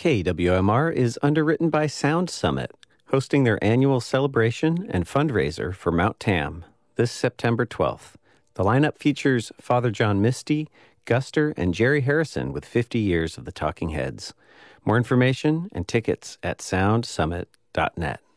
KWMR is underwritten by Sound Summit, hosting their annual celebration and fundraiser for Mount Tam this September 12th. The lineup features Father John Misty, Guster, and Jerry Harrison with 50 years of the Talking Heads. More information and tickets at soundsummit.net.